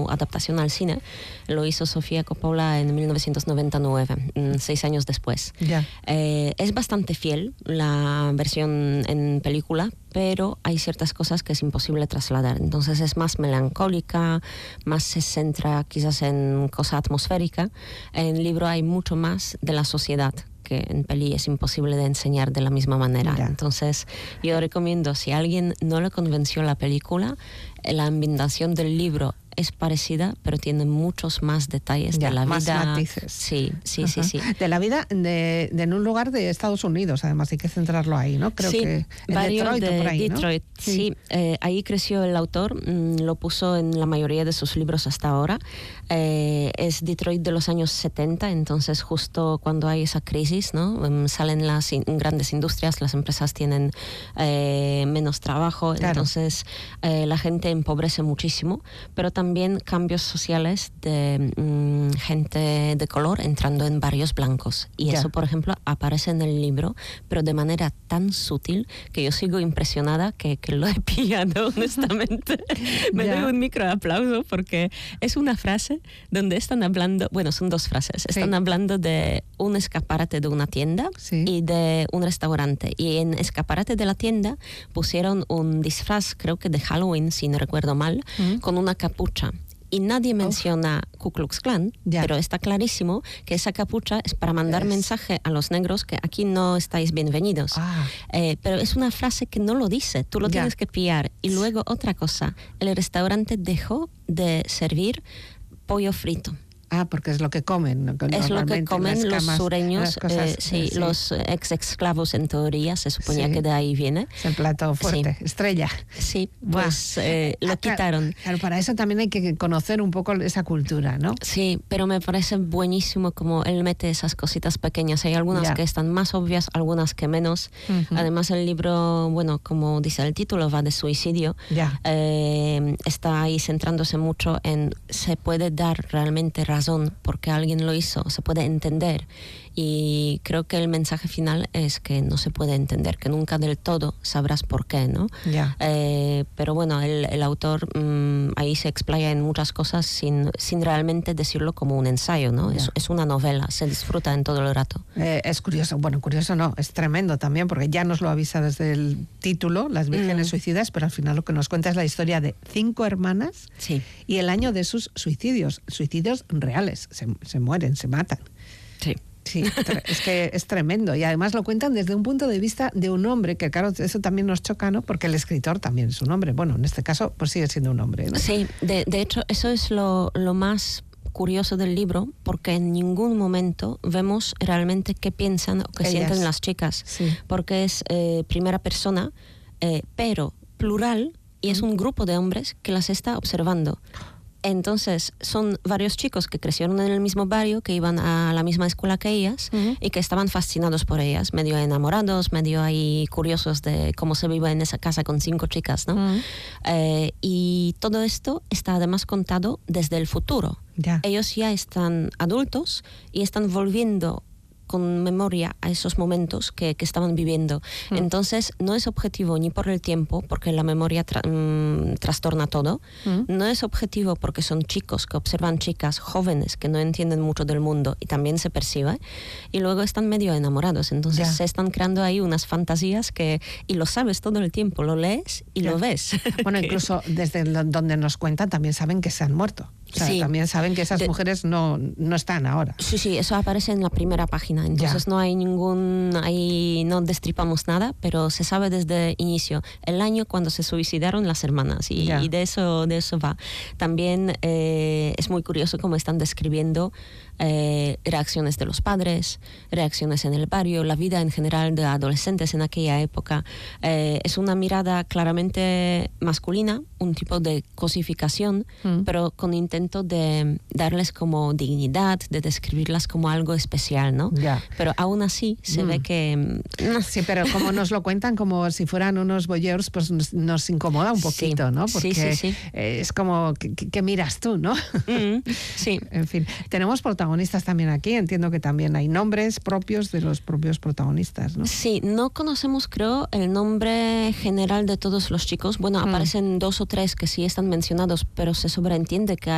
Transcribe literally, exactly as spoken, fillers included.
adaptación al cine lo hizo Sofía Coppola en mil novecientos noventa y nueve, seis años después. Yeah. Eh, es bastante fiel la versión en película, pero hay ciertas cosas que es imposible trasladar. Entonces es más melancólica, más se centra quizás en cosa atmosférica. En el libro hay mucho más de la sociedad, que en peli es imposible de enseñar de la misma manera. Ya. Entonces yo recomiendo, si a alguien no le convenció la película, la ambientación del libro es parecida, pero tiene muchos más detalles Ya, de la más vida. matices. Sí, sí, Ajá. sí, sí. De la vida de, de en un lugar de Estados Unidos, además hay que centrarlo ahí, ¿no? Creo sí, que en varios Detroit de o por ahí, ¿no? Detroit, sí. sí eh, ahí creció el autor, mmm, lo puso en la mayoría de sus libros hasta ahora. Eh, es Detroit de los años setenta, entonces justo cuando hay esa crisis, ¿no? Um, salen las in- grandes industrias, las empresas tienen eh, menos trabajo, Claro. entonces eh, la gente empobrece muchísimo, pero también cambios sociales de mmm, gente de color entrando en barrios blancos. Y Ya. eso, por ejemplo, aparece en el libro, pero de manera tan sutil que yo sigo impresionada que, que lo he pillado, honestamente. Me Ya. doy un micro aplauso porque es una frase donde están hablando, bueno, son dos frases, Sí. están hablando de un escaparate de una tienda Sí. y de un restaurante. Y en escaparate de la tienda pusieron un disfraz, creo que de Halloween, si no recuerdo mal, Mm. con una capucha. Y nadie menciona Ku Klux Klan, Ya. pero está clarísimo que esa capucha es para mandar Es- mensaje a los negros que aquí no estáis bienvenidos. Ah. Eh, pero es una frase que no lo dice, tú lo Ya. tienes que pillar. Y luego otra cosa, el restaurante dejó de servir pollo frito. Ah, porque es lo que comen. ¿no? Es lo que Normalmente, comen las los camas, sureños, las cosas, eh, sí, eh, sí. los ex esclavos en teoría, se suponía Sí. que de ahí viene. Es el plato fuerte, estrella. Sí, Buah. pues eh, lo Ah, claro, quitaron. Claro, para eso también hay que conocer un poco esa cultura, ¿no? Sí, pero me parece buenísimo como él mete esas cositas pequeñas. Hay algunas Ya. que están más obvias, algunas que menos. Ujú. Además el libro, bueno, como dice el título, va de suicidio. Ya. Eh, está ahí centrándose mucho en se puede dar realmente razón porque alguien lo hizo, se puede entender. Y creo que el mensaje final es que no se puede entender, que nunca del todo sabrás por qué, ¿no? Ya. Eh, pero bueno, el, el autor mmm, ahí se explaya en muchas cosas sin, sin realmente decirlo como un ensayo, ¿no? Es, es una novela, se disfruta en todo el rato. Eh, es curioso, bueno, curioso no, es tremendo también, porque ya nos lo avisa desde el título, Las Vírgenes Mm. Suicidas, pero al final lo que nos cuenta es la historia de cinco hermanas Sí. y el año de sus suicidios, suicidios reales, se, se mueren, se matan. Sí. Sí, tre- es que es tremendo. Y además lo cuentan desde un punto de vista de un hombre, que claro, eso también nos choca, ¿no? Porque el escritor también es un hombre. Bueno, en este caso, pues sigue siendo un hombre, ¿no? Sí, de, de hecho, eso es lo, lo más curioso del libro, porque en ningún momento vemos realmente qué piensan o qué Ellas. sienten las chicas. Sí. Porque es eh, primera persona, eh, pero plural, y es un grupo de hombres que las está observando. Entonces, son varios chicos que crecieron en el mismo barrio, que iban a la misma escuela que ellas, Ujú. y que estaban fascinados por ellas, medio enamorados, medio ahí curiosos de cómo se vive en esa casa con cinco chicas, ¿no? Mm. Eh, y todo esto está además contado desde el futuro. Ya. Ellos ya están adultos y están volviendo con memoria a esos momentos que, que estaban viviendo. Mm. Entonces, no es objetivo ni por el tiempo, porque la memoria tra- mm, trastorna todo. Mm. No es objetivo porque son chicos que observan chicas jóvenes que no entienden mucho del mundo y también se percibe. Y luego están medio enamorados. Entonces, Ya. se están creando ahí unas fantasías que... Y lo sabes todo el tiempo, lo lees y Ya. lo ves. Bueno, Que- incluso desde lo- donde nos cuentan también saben que se han muerto. O sea, Sí. también saben que esas De- mujeres no, no están ahora. Sí, sí, eso aparece en la primera página, entonces Ya. no hay ningún, ahí no destripamos nada, pero se sabe desde inicio, el año cuando se suicidaron las hermanas, y, Ya. y de eso de eso va. También eh, es muy curioso cómo están describiendo eh, reacciones de los padres, reacciones en el barrio, la vida en general de adolescentes en aquella época. Eh, es una mirada claramente masculina, un tipo de cosificación, Mm. pero con intento de darles como dignidad, de describirlas como algo especial, ¿no? Ya. Pero aún así se Mm. ve que... mm, Sí, pero como nos lo cuentan como si fueran unos voyeurs, pues nos, nos incomoda un Sí. poquito, ¿no? Sí, Porque sí, sí. eh, es como, ¿qué, qué miras tú, no? mm, sí. En fin, tenemos protagonistas también aquí. Entiendo que también hay nombres propios de los propios protagonistas, ¿no? Sí, no conocemos, creo, el nombre general de todos los chicos. Bueno, Mm. aparecen dos o tres que sí están mencionados, pero se sobreentiende que